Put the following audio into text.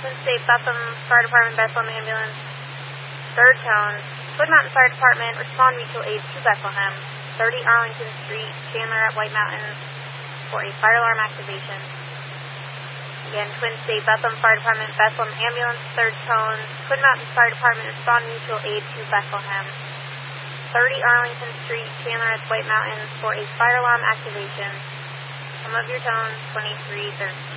Twin State Bethlehem Fire Department, Bethlehem Ambulance, third tone. Twin Mountain Fire Department, respond mutual aid to Bethlehem, 30 Arlington Street, Chandler at White Mountains, for a fire alarm activation. Again, Twin State Bethlehem Fire Department, Bethlehem Ambulance, third tone. Twin Mountain Fire Department, respond mutual aid to Bethlehem, 30 Arlington Street, Chandler at White Mountains, for a fire alarm activation. Some of your tones, 2330.